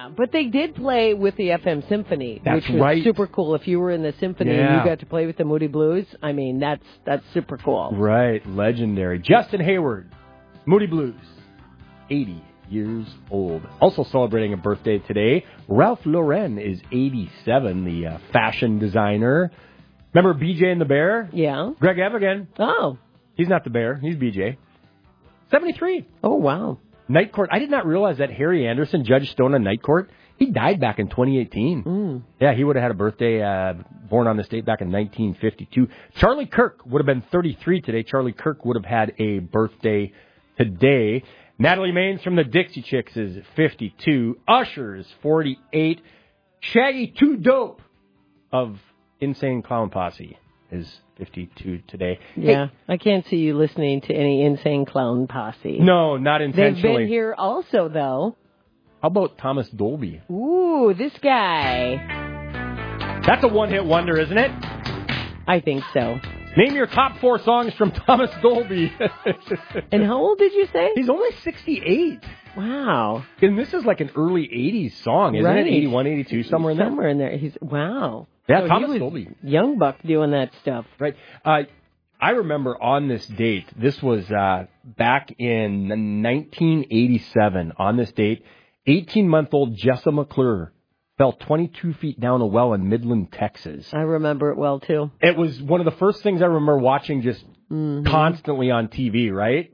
Yeah, but they did play with the FM Symphony, That's which was right. super cool. If you were in the symphony and you got to play with the Moody Blues, I mean, that's super cool. Right, legendary. Justin Hayward, Moody Blues, 80 years old. Also celebrating a birthday today, Ralph Lauren is 87, the fashion designer. Remember BJ and the Bear? Yeah. Greg Evigan. Oh. He's not the Bear, he's BJ. 73. Oh, wow. Night Court. I did not realize that Harry Anderson, Judge Stone on Night Court, he died back in 2018. Yeah, he would have had a birthday, born on this date back in 1952. Charlie Kirk would have been 33 today. Charlie Kirk would have had a birthday today. Natalie Maines from the Dixie Chicks is 52. Usher is 48. Shaggy Too Dope of Insane Clown Posse is 52 today. Yeah, Hey, I can't see you listening to any Insane Clown Posse. no, not intentionally. They've been here also, though. How about Thomas Dolby? Ooh, this guy. That's a one-hit wonder, isn't it? I think so. Name your top 4 songs from Thomas Dolby. And how old did you say? He's only 68. Wow. And this is like an early 80s song, isn't Right. it? 81, 82, somewhere in there. Somewhere in there. Wow. Yeah, So Thomas he was Dolby. young buck doing that stuff. Right. I remember on this date, this was back in 1987, on this date, 18-month-old Jessa McClure fell 22 feet down a well in Midland, Texas. I remember it well, too. It was one of the first things I remember watching just constantly on TV, right?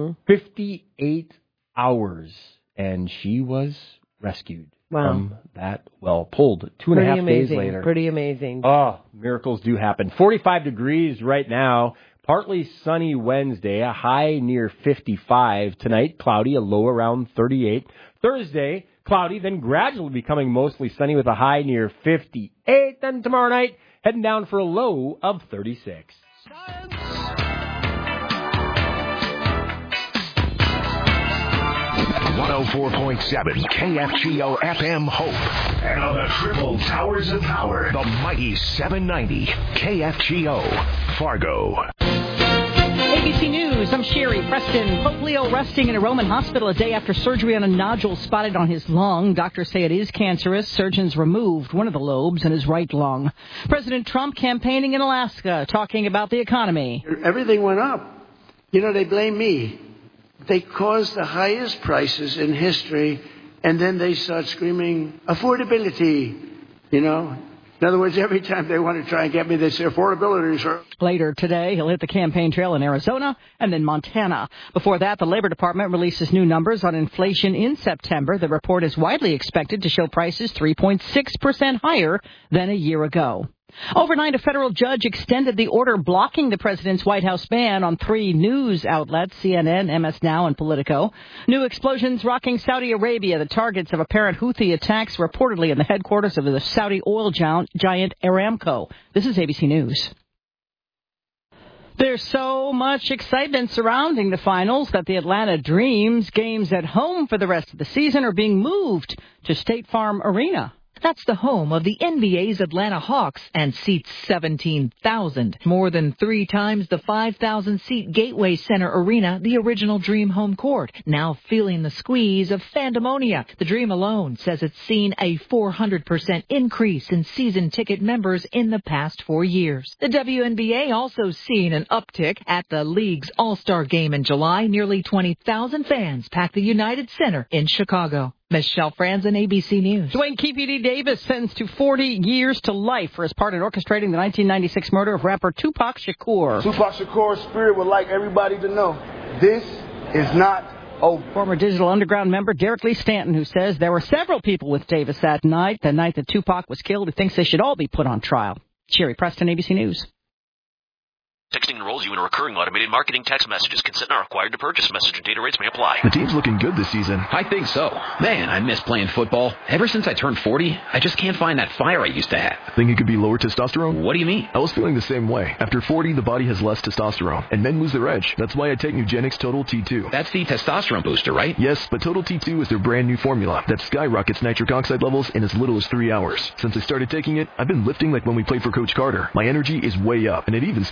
58 hours, and she was rescued from that well, pulled 2.5 days later. Pretty amazing. Oh, miracles do happen. 45 degrees right now. Partly sunny Wednesday, a high near 55. Tonight, cloudy, a low around 38. Thursday, cloudy, then gradually becoming mostly sunny with a high near 58. Then tomorrow night, heading down for a low of 36. 104.7 KFGO FM Hope. And on the triple towers of power, the mighty 790 KFGO Fargo. ABC News, I'm Sherry Preston. Pope Leo resting in a Roman hospital a day after surgery on a nodule spotted on his lung. Doctors say it is cancerous. Surgeons removed one of the lobes in his right lung. President Trump campaigning in Alaska, talking about the economy. Everything went up. You know, they blame me. They caused the highest prices in history, and then they start screaming, affordability, you know. In other words, every time they want to try and get me, they say affordability, sir. Later today, he'll hit the campaign trail in Arizona and then Montana. Before that, the Labor Department releases new numbers on inflation in September. The report is widely expected to show prices 3.6% higher than a year ago. Overnight, a federal judge extended the order blocking the president's White House ban on 3 news outlets, CNN, MS Now, and Politico. New explosions rocking Saudi Arabia, the targets of apparent Houthi attacks reportedly in the headquarters of the Saudi oil giant Aramco. This is ABC News. There's so much excitement surrounding the finals that the Atlanta Dreams games at home for the rest of the season are being moved to State Farm Arena. That's the home of the NBA's Atlanta Hawks and seats 17,000. More than 3 times the 5,000-seat Gateway Center Arena, the original Dream home court. Now feeling the squeeze of fandemonia. The Dream alone says it's seen a 400% increase in season ticket members in the past 4 years. The WNBA also seeing an uptick at the league's All-Star game in July. Nearly 20,000 fans packed the United Center in Chicago. Michelle Franzen, ABC News. Dwayne Keefe Davis sentenced to 40 years to life for his part in orchestrating the 1996 murder of rapper Tupac Shakur. Tupac Shakur's spirit would like everybody to know this is not over. Former Digital Underground member Derek Lee Stanton, who says there were several people with Davis that night, the night that Tupac was killed, who thinks they should all be put on trial. Sherry Preston, ABC News. Texting enrolls you in a recurring automated marketing text messages. Consent not required to purchase. Message and data rates may apply. The team's looking good this season. I think so. Man, I miss playing football. Ever since I turned 40, I just can't find that fire I used to have. Think it could be lower testosterone? What do you mean? I was feeling the same way. After 40, the body has less testosterone, and men lose their edge. That's why I take Nugenix Total T2. That's the testosterone booster, right? Yes, but Total T2 is their brand new formula that skyrockets nitric oxide levels in as little as 3 hours. Since I started taking it, I've been lifting like when we played for Coach Carter. My energy is way up, and it even spiced up things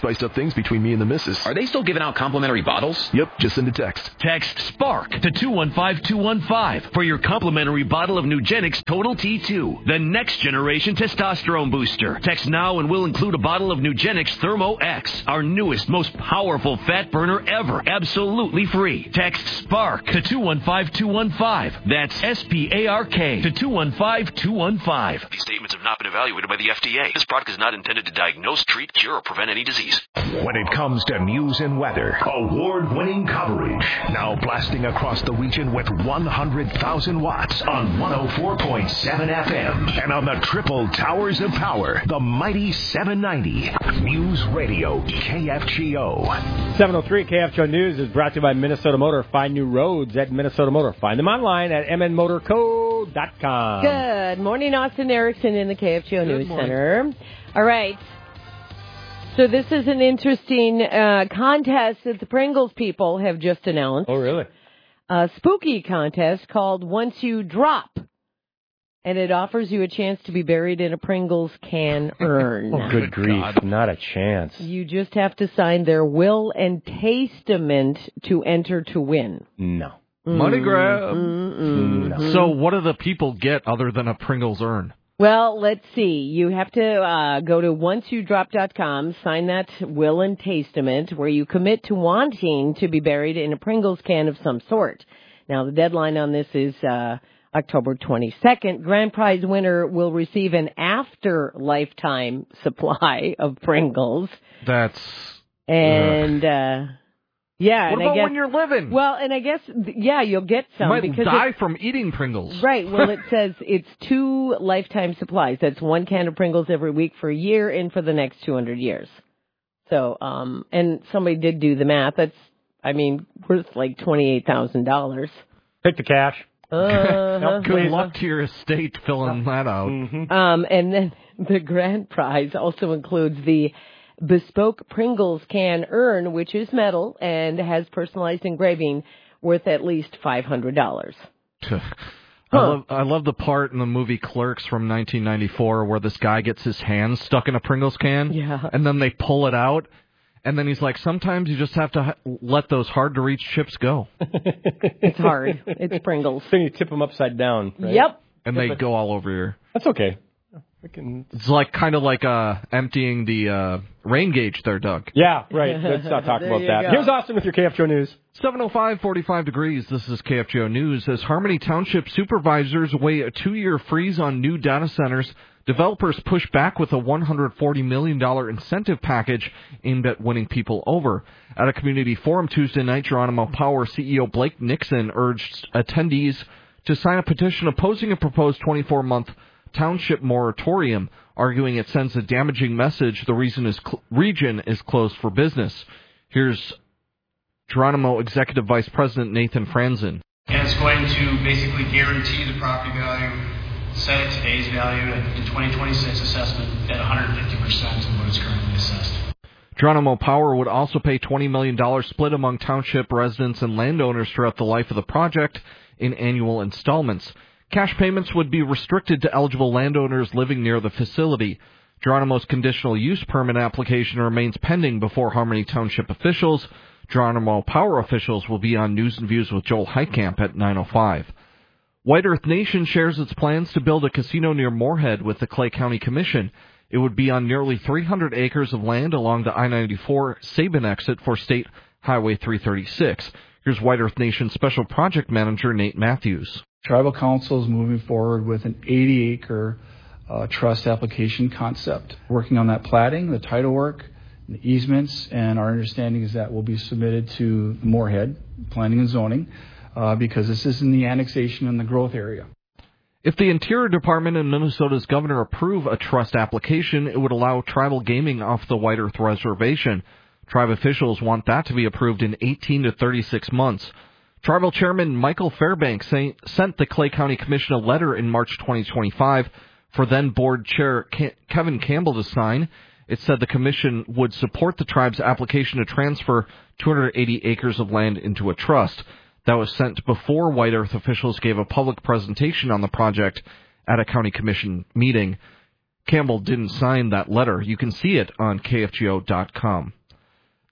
drinks between me and the missus. Are they still giving out complimentary bottles? Yep, just send a text. Text SPARK to 215-215 for your complimentary bottle of Nugenix Total T2, the next generation testosterone booster. Text now and we'll include a bottle of Nugenix Thermo X, our newest, most powerful fat burner ever, absolutely free. Text SPARK to 215-215. That's SPARK to 215-215. These statements have not been evaluated by the FDA. This product is not intended to diagnose, treat, cure, or prevent any disease. When it comes to news and weather, award-winning coverage. Now blasting across the region with 100,000 watts on 104.7 FM. And on the triple towers of power, the mighty 790. News Radio KFGO. 703 KFGO News is brought to you by Minnesota Motor. Find new roads at Minnesota Motor. Find them online at mnmotorco.com. Good morning, Austin Erickson in the KFGO News Center. All right. So this is an interesting contest that the Pringles people have just announced. Oh, really? A spooky contest called Once You Drop. And it offers you a chance to be buried in a Pringles can urn. Oh, good grief. Not a chance. You just have to sign their will and testament to enter to win. No. Money grab. No. So what do the people get other than a Pringles urn? Well, let's see. You have to go to onceyoudrop.com, sign that will and testament where you commit to wanting to be buried in a Pringles can of some sort. Now, the deadline on this is October 22nd. Grand prize winner will receive an after lifetime supply of Pringles. That's... And... yeah, what and about I guess, when you're living? Well, and I guess, yeah, you'll get some. You might because die from eating Pringles. Right. Well, it says it's 2 lifetime supplies. That's 1 can of Pringles every week for a year and for the next 200 years. So, and somebody did do the math. That's, I mean, worth like $28,000. Take the cash. Good luck to your estate filling that out. Mm-hmm. And then the grand prize also includes the bespoke Pringles can urn, which is metal and has personalized engraving worth at least $500. I love the part in the movie Clerks from 1994 where this guy gets his hand stuck in a Pringles can, and then they pull it out, and then he's like, sometimes you just have to let those hard-to-reach chips go. It's hard. It's Pringles. So you tip them upside down, right? Yep. And they go all over your... That's okay. It's like kind of like emptying the rain gauge there, Doug. Yeah, right. Let's not talk about that. Here's Austin with your KFGO News. 7:05, 45 degrees. This is KFGO News. As Harmony Township supervisors weigh a 2-year freeze on new data centers, developers push back with a $140 million incentive package aimed at winning people over. At a community forum Tuesday night, Geronimo Power CEO Blake Nixon urged attendees to sign a petition opposing a proposed 24-month township moratorium, arguing it sends a damaging message the region is closed for business. Here's Geronimo Executive Vice President Nathan Franzen. And it's going to basically guarantee the property value set at today's value in 2026 assessment at 150% of what is currently assessed. Geronimo Power would also pay $20 million split among township residents and landowners throughout the life of the project in annual installments. Cash payments would be restricted to eligible landowners living near the facility. Geronimo's conditional use permit application remains pending before Harmony Township officials. Geronimo Power officials will be on News and Views with Joel Heitkamp at 9:05. White Earth Nation shares its plans to build a casino near Moorhead with the Clay County Commission. It would be on nearly 300 acres of land along the I-94 Sabin exit for State Highway 336. Here's White Earth Nation Special Project Manager Nate Matthews. Tribal Council is moving forward with an 80-acre trust application concept. Working on that platting, the title work, the easements, and our understanding is that will be submitted to Moorhead Planning and Zoning because this is in the annexation and the growth area. If the Interior Department and Minnesota's governor approve a trust application, it would allow tribal gaming off the White Earth Reservation. Tribe officials want that to be approved in 18 to 36 months. Tribal Chairman Michael Fairbanks sent the Clay County Commission a letter in March 2025 for then Board Chair Kevin Campbell to sign. It said the commission would support the tribe's application to transfer 280 acres of land into a trust. That was sent before White Earth officials gave a public presentation on the project at a county commission meeting. Campbell didn't sign that letter. You can see it on KFGO.com.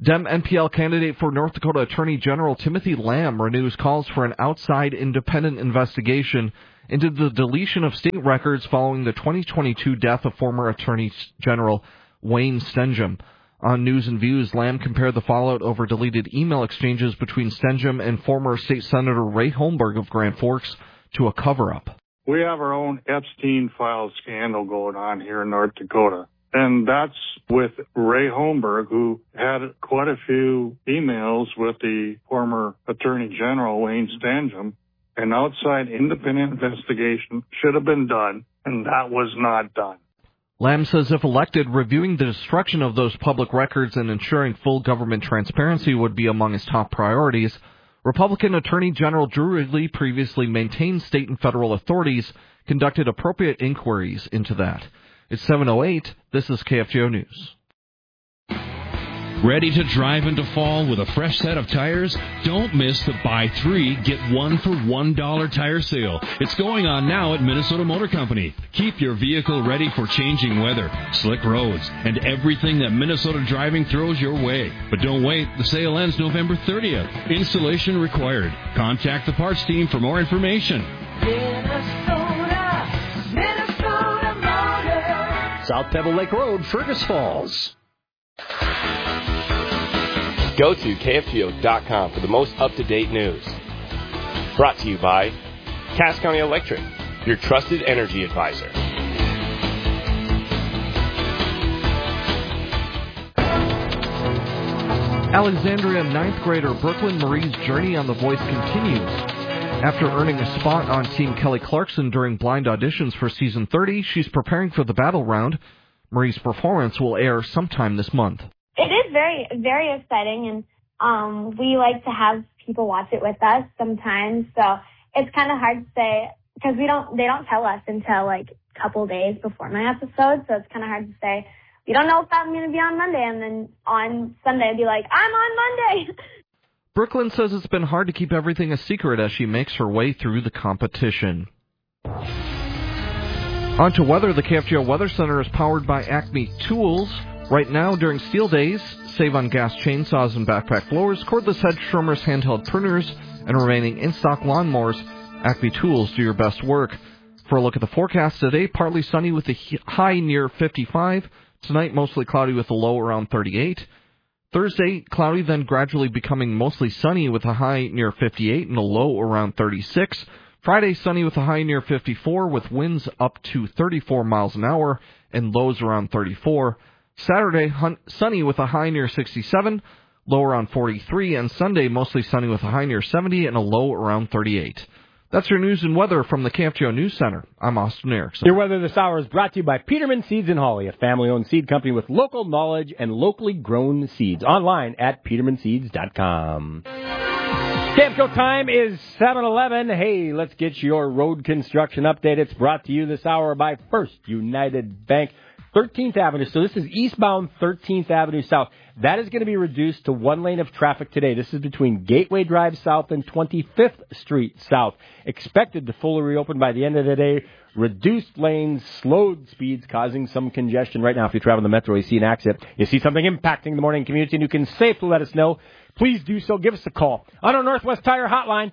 Dem NPL candidate for North Dakota Attorney General Timothy Lamb renews calls for an outside independent investigation into the deletion of state records following the 2022 death of former Attorney General Wayne Stenjum. On News and Views, Lamb compared the fallout over deleted email exchanges between Stenjum and former State Senator Ray Holmberg of Grand Forks to a cover-up. We have our own Epstein file scandal going on here in North Dakota. And that's with Ray Holmberg, who had quite a few emails with the former Attorney General Wayne Stenjum. An outside independent investigation should have been done, and that was not done. Lamb says if elected, reviewing the destruction of those public records and ensuring full government transparency would be among his top priorities. Republican Attorney General Drew Ridley previously maintained state and federal authorities conducted appropriate inquiries into that. It's 7:08. This is KFGO News. Ready to drive into fall with a fresh set of tires? Don't miss the Buy 3, Get 1 for $1 tire sale. It's going on now at Minnesota Motor Company. Keep your vehicle ready for changing weather, slick roads, and everything that Minnesota driving throws your way. But don't wait. The sale ends November 30th. Installation required. Contact the parts team for more information. Minnesota Motor. South Pebble Lake Road, Fergus Falls. Go to KFGO.com for the most up-to-date news. Brought to you by Cass County Electric, your trusted energy advisor. Alexandria 9th grader Brooklyn Marie's journey on The Voice continues. After earning a spot on Team Kelly Clarkson during blind auditions for Season 30, she's preparing for the battle round. Marie's performance will air sometime this month. It is very, very exciting, and we like to have people watch it with us sometimes. So it's kind of hard to say because they don't tell us until like a couple days before my episode. So it's kind of hard to say. We don't know if I'm going to be on Monday, and then on Sunday I'd be like, I'm on Monday. Brooklyn says it's been hard to keep everything a secret as she makes her way through the competition. On to weather. The KFGO Weather Center is powered by Acme Tools. Right now, during steel days, save on gas chainsaws and backpack blowers, cordless hedge trimmers, handheld pruners, and remaining in-stock lawnmowers. Acme Tools do your best work. For a look at the forecast today, partly sunny with a high near 55. Tonight, mostly cloudy with a low around 38. Thursday, cloudy, then gradually becoming mostly sunny with a high near 58 and a low around 36. Friday, sunny with a high near 54 with winds up to 34 miles an hour and lows around 34. Saturday, sunny with a high near 67, low around 43, and Sunday, mostly sunny with a high near 70 and a low around 38. That's your news and weather from the KFGO News Center. I'm Austin Erickson. Your weather this hour is brought to you by Peterman Seeds in Hawley, a family-owned seed company with local knowledge and locally grown seeds. Online at petermanseeds.com. KFGO time is 7:11. Hey, let's get your road construction update. It's brought to you this hour by First United Bank. 13th Avenue. So this is eastbound 13th Avenue South. That is going to be reduced to one lane of traffic today. This is between Gateway Drive South and 25th Street South. Expected to fully reopen by the end of the day. Reduced lanes, slowed speeds, causing some congestion. Right now, if you travel the Metro, you see an accident, you see something impacting the morning community, and you can safely let us know. Please do so. Give us a call on our Northwest Tire Hotline,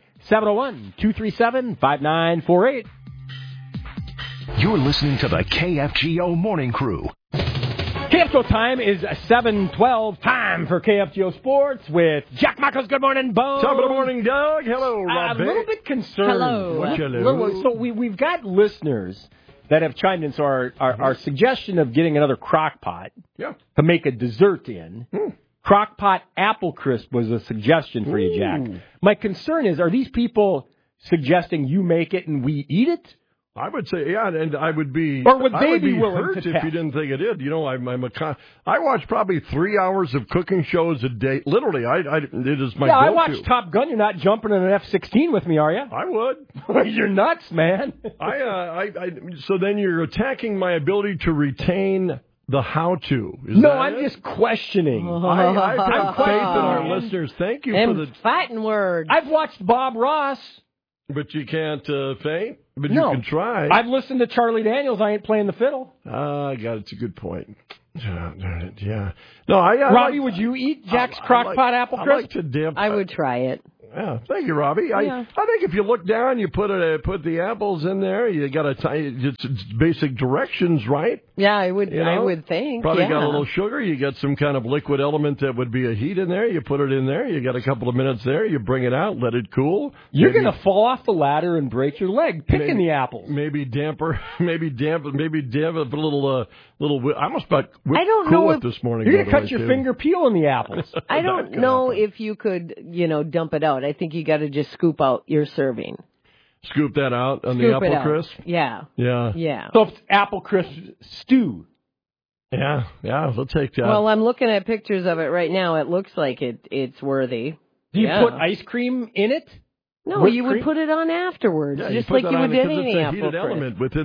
701-237-5948. You're listening to the KFGO Morning Crew. KFGO time is 7:12. Time for KFGO Sports with Jack Michaels. Good morning, Bo. Top of the morning, Doug. Hello, Rob. A little bit concerned. Hello. So we've got listeners that have chimed in. So our suggestion of getting another crock pot to make a dessert in. Crock pot apple crisp was a suggestion for you, Jack. My concern is, are these people suggesting you make it and we eat it? I would say, yeah, and I would be. Or would they be willing hurt to if test? you didn't think it did. You know, I watch probably 3 hours of cooking shows a day. Literally, it is my go-to. I watch Top Gun. You're not jumping in an F-16 with me, are you? I would. You're nuts, man. So then you're attacking my ability to retain the how-to. I'm just questioning. I have faith in our listeners. Thank you for the fighting words. I've watched Bob Ross. But you can't faint? But No. you can try. I've listened to Charlie Daniels. I ain't playing the fiddle. I got it. It's a good point. Yeah. No, Robbie, would you eat Jack's Crock-Pot apple crisp? I like to dip. I would try it. Yeah, thank you, Robbie. Yeah. I think if you look down, you put the apples in there. You got it's basic directions, right? Yeah, I would. You know? I would think. Probably yeah. got a little sugar. You got some kind of liquid element that would be a heat in there. You put it in there. You got a couple of minutes there. You bring it out, let it cool. You're going to fall off the ladder and break your leg picking the apples. Maybe damper. Maybe damp a little. I almost about whipped I don't Cool know Whip this morning. You're going to cut your finger peeling the apples. I don't know if you could, dump it out. I think you got to just scoop out your serving. Scoop that out on the apple crisp? Yeah. Yeah. Yeah. So if it's apple crisp stew. Yeah, we'll take that. Well, I'm looking at pictures of it right now. It looks like it's worthy. Do you put ice cream in it? No, you would put it on afterwards, just like you would any apple heated crisp. element within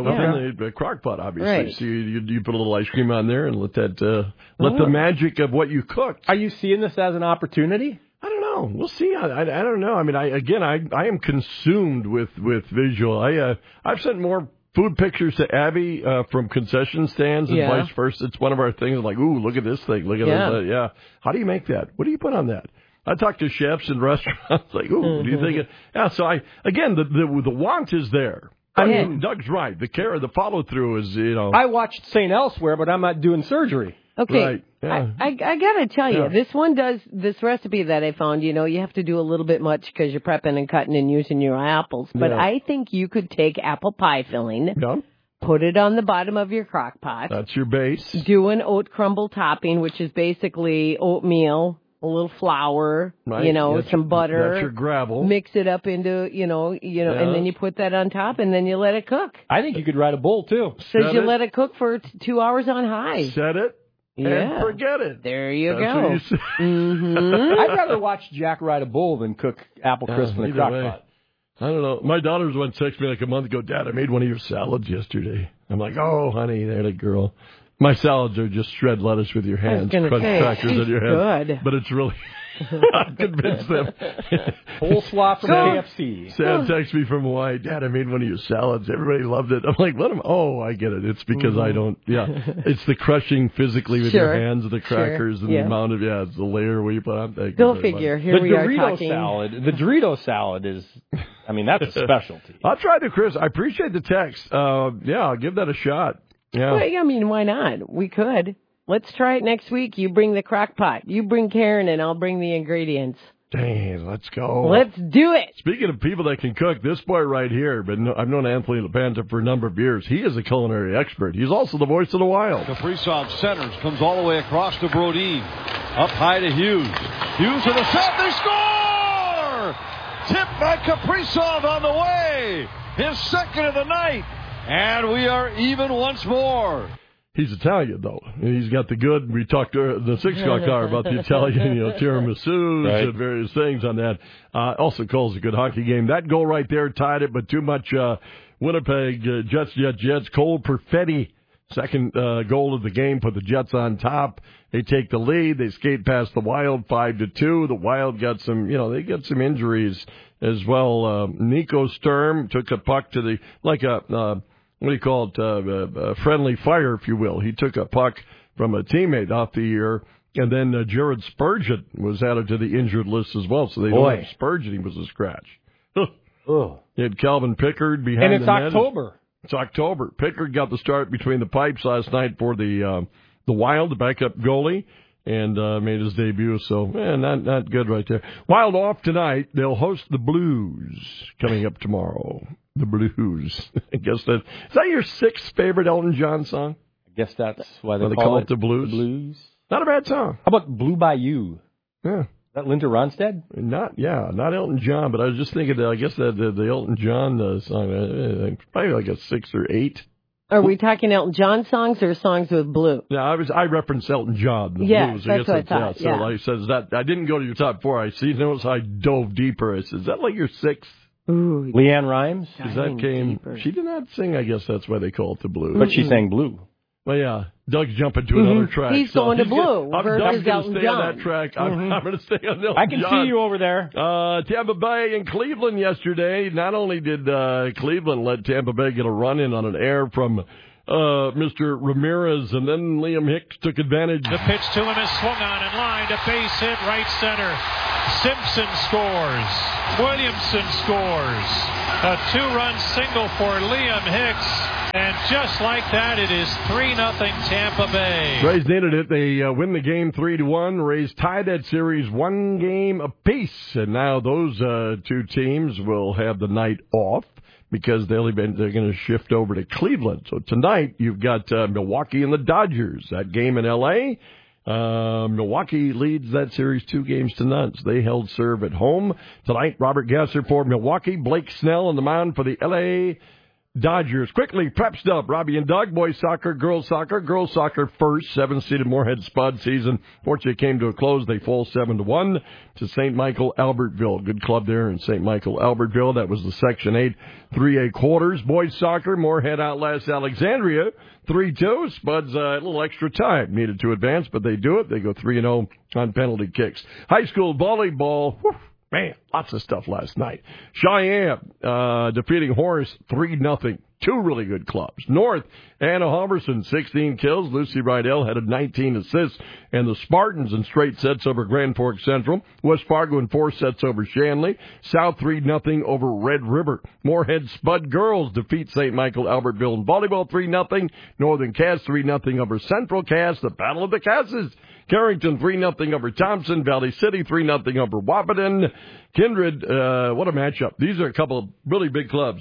the crock pot, obviously. Right. So you put a little ice cream on there and let the magic of what you cooked. Are you seeing this as an opportunity? I don't know. We'll see. I don't know. I mean, I am consumed with visual. I've sent more food pictures to Abby from concession stands and vice versa. It's one of our things. Like, ooh, look at this thing. Look at this. Yeah. How do you make that? What do you put on that? I talk to chefs in restaurants. Like, ooh, what do you think? Yeah. So the want is there. I mean, Doug's right. The follow through is, I watched St. Elsewhere, but I'm not doing surgery. Okay. Right. Yeah. I gotta tell you, this recipe that I found, you have to do a little bit much because you're prepping and cutting and using your apples. But I think you could take apple pie filling, put it on the bottom of your crock pot. That's your base. Do an oat crumble topping, which is basically oatmeal, a little flour, some butter. That's your gravel. Mix it up into, and then you put that on top and then you let it cook. I think you could write a bowl too. So you let it cook for 2 hours on high. Set it. Yeah. And forget it. There you That's go. what you say. I'd rather watch Jack ride a bull than cook apple crisp in a crock pot. I don't know. My daughter's one texted me like a month ago, Dad, I made one of your salads yesterday. I'm like, oh, honey, there, good. My salads are just shred lettuce with your hands, crunch crackers in your hands. Good. But it's really... I convinced them. Whole swap from KFC. Sam texted me from Hawaii, Dad, I made one of your salads. Everybody loved it. I'm like, let them. Oh, I get it. It's because I don't. Yeah, it's the crushing physically with your hands of the crackers and the amount of it's the layer where you put on. Go figure. Here we are talking. The Dorito salad is. I mean, that's a specialty. I'll try the Chris. I appreciate the text. I'll give that a shot. Yeah. Well, I mean, why not? We could. Let's try it next week. You bring the crock pot. You bring Karen, and I'll bring the ingredients. Dang, let's go. Let's do it. Speaking of people that can cook, this boy right here, I've known Anthony LaPanta for a number of years. He is a culinary expert. He's also the voice of the Wild. Kaprizov centers, comes all the way across to Brodin. Up high to Hughes. Hughes to the shot. They score! Tipped by Kaprizov on the way. His second of the night. And we are even once more. He's Italian, though. He's got the good. We talked to the 6 o'clock hour about the Italian, tiramisus and various things on that. Also calls a good hockey game. That goal right there tied it, but too much Winnipeg. Jets. Cole Perfetti, second goal of the game, put the Jets on top. They take the lead. They skate past the Wild 5-2. The Wild got some, they got some injuries as well. Nico Sturm took a puck to the, what do you call it, friendly fire, if you will. He took a puck from a teammate off the ear, and then Jared Spurgeon was added to the injured list as well. So they don't have Spurgeon. He was a scratch. You had Calvin Pickard behind the net. And it's October. It's October. Pickard got the start between the pipes last night for the Wild, the backup goalie, and made his debut. So, not good right there. Wild off tonight. They'll host the Blues coming up tomorrow. The Blues. I guess is that your 6th favorite Elton John song? I guess that's why they call it the Blues. The Blues. Not a bad song. How about Blue Bayou? Yeah. Is that Linda Ronstadt? Not Elton John, but I was just thinking I guess that the Elton John song, probably like a 6 or 8. Are we talking Elton John songs or songs with Blue? No, I referenced Elton John, the Blues. That's what I thought. So I says that I didn't go to your top 4. I see. Notice I dove deeper. I said, is that like your 6th? Ooh, Leanne Rimes? Because that came. Deeper. She did not sing. I guess that's why they call it the Blues. But she sang Blue. Well, yeah. Doug's jumping to another track. He's going to Blue. Doug's going to stay on that track. I'm going to stay on Elton I can John. see you over there. Tampa Bay and Cleveland yesterday. Not only did Cleveland let Tampa Bay get a run in on an error from Mr. Ramirez, and then Liam Hicks took advantage. The pitch to him is swung on and lined. A base hit right center. Simpson scores. Williamson scores. A 2-run single for Liam Hicks. And just like that, it is 3-0 Tampa Bay. Rays needed it. They win the game 3-1. Rays tie that series 1 game apiece. And now those two teams will have the night off because they're going to shift over to Cleveland. So tonight you've got Milwaukee and the Dodgers. That game in L.A., Milwaukee leads that series 2-0. So they held serve at home. Tonight, Robert Gasser for Milwaukee. Blake Snell on the mound for the L.A. Dodgers. Quickly, prep stuff. Robbie and Doug, boys soccer, girls soccer. Girls soccer first. 7-seeded Moorhead Spud season. Fortunately, came to a close. They fall 7-1 to St. Michael Albertville. Good club there in St. Michael Albertville. That was the Section 8 3A quarters. Boys soccer, Moorhead outlasts Alexandria 3-2. Spuds a little extra time needed to advance, but they do it. They go 3-0 on penalty kicks. High school volleyball. Whew. Man, lots of stuff last night. Cheyenne defeating Horace 3-0. 2 really good clubs. North, Anna Halverson, 16 kills. Lucy Rydell had 19 assists. And the Spartans in straight sets over Grand Forks Central. West Fargo in 4 sets over Shanley. South 3-0 over Red River. Moorhead Spud girls defeat St. Michael Albertville in volleyball 3-0. Northern Cass 3-0 over Central Cass. The Battle of the Casses. Carrington 3-0 over Thompson. Valley City 3-0 over Wahpeton. Kindred, what a matchup. These are a couple of really big clubs.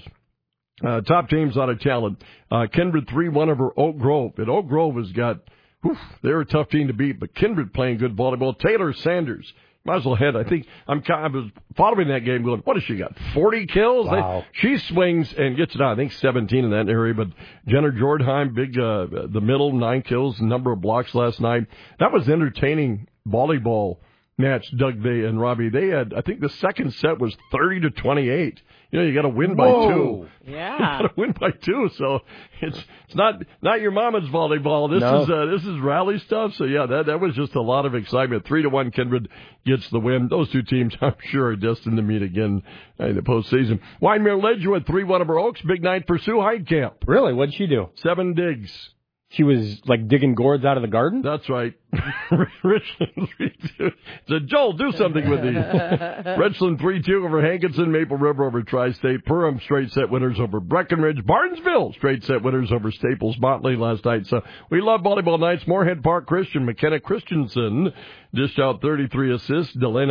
Top teams out of talent. Kindred 3-1 over Oak Grove. And Oak Grove has got, they're a tough team to beat, but Kindred playing good volleyball. Taylor Sanders. Might as well head. I was following that game going, what has she got? 40 kills? Wow. She swings and gets it out. I think 17 in that area. But Jenner Jordheim, big, the middle, 9 kills, number of blocks last night. That was entertaining volleyball match, Doug, and Robbie. They had, I think the second set was 30-28. You know, you got to win by 2. Yeah. You got to win by 2. So it's not your mama's volleyball. This is rally stuff. So yeah, that was just a lot of excitement. 3-1 Kindred gets the win. Those two teams, I'm sure, are destined to meet again in the postseason. Wyndmere Ledgewood 3-1 over Oaks. Big night for Sue Heidkamp. Really? What'd she do? 7 digs. She was like digging gourds out of the garden? That's right. Richland 3-2. So Joel, do something with these. Richland 3-2 over Hankinson. Maple River over Tri-State. Perham straight set winners over Breckenridge. Barnesville straight set winners over Staples Motley last night. So we love volleyball nights. Moorhead Park Christian. McKenna Christensen dished out 33 assists.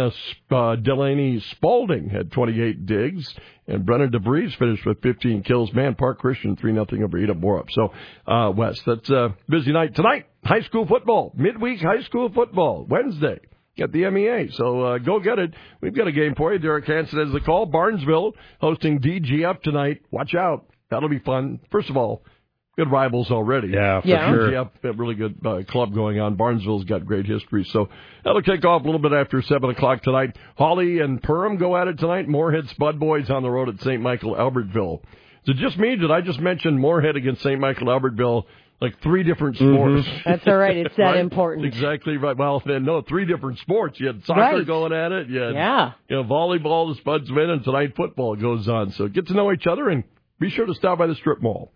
Delaney Spalding had 28 digs. And Brennan DeVries finished with 15 kills. Man, Park Christian 3-0 over Eda Borup. So, West, that's a busy night. Tonight, high school football. Midweek high school football. Wednesday at the MEA. So, go get it. We've got a game for you. Derek Hansen has the call. Barnesville hosting DGF tonight. Watch out. That'll be fun. First of all, good rivals already. Yeah, for sure. DGF, a really good club going on. Barnesville's got great history. So that'll kick off a little bit after 7 o'clock tonight. Hawley and Perham go at it tonight. Moorhead Spud Boys on the road at St. Michael Albertville. Is it just me? Did I just mention Moorhead against St. Michael Albertville? Like 3 different sports. Mm-hmm. That's all right. It's that right? important. Exactly right. Well, no, 3 different sports. You had soccer going at it. You had, volleyball, the Spuds win, and tonight football goes on. So get to know each other and be sure to stop by the strip mall.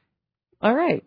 All right.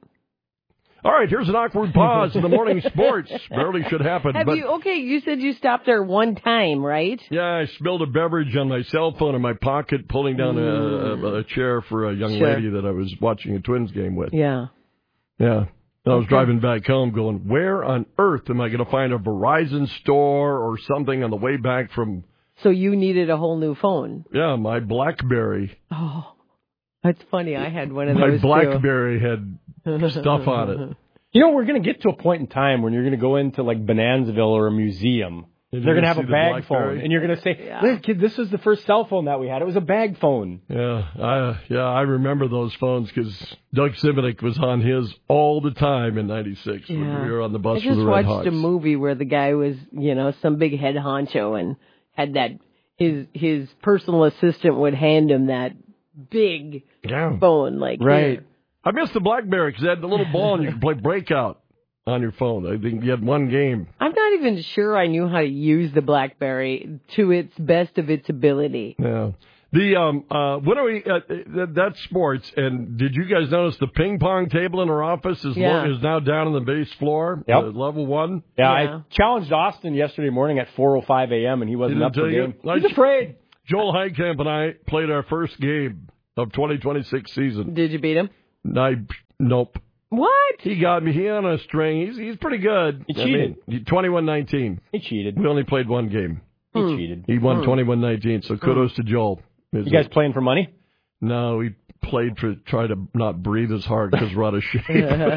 All right, here's an awkward pause in the morning sports. Barely should happen. You said you stopped there one time, right? Yeah, I spilled a beverage on my cell phone in my pocket, pulling down a chair for a young lady that I was watching a Twins game with. Yeah. Yeah. And I was driving back home going, where on earth am I going to find a Verizon store or something on the way back from... So you needed a whole new phone. Yeah, my BlackBerry. Oh, that's funny. I had one of those, my BlackBerry had stuff on it. You know, we're going to get to a point in time when you're going to go into, like, Bonanzaville or a museum. They're going to have a bag phone, and you're going to say, "Look, kid, this is the first cell phone that we had. It was a bag phone." Yeah, I remember those phones because Doug Simenik was on his all the time in '96 when we were on the bus for the Red Hawks. I just watched a movie where the guy was, some big head honcho and had that his personal assistant would hand him that big phone, like right. I missed the BlackBerry because it had the little ball and you could play Breakout on your phone. I think you had one game. I'm not even sure I knew how to use the BlackBerry to its best of its ability. Yeah. What are we? That's sports. And did you guys notice the ping pong table in our office is now down on the base floor, level 1? Yeah, I challenged Austin yesterday morning at 4:05 a.m. and he wasn't up for the game. He's afraid. Joel Heitkamp and I played our first game of 2026 season. Did you beat him? Nope. What? He got me. He on a string. He's pretty good. He cheated. 21-19. He cheated. We only played one game. He cheated. He won 21-19. So kudos to Joel. You guys playing for money? No, we played to try to not breathe as hard because we're out of shape.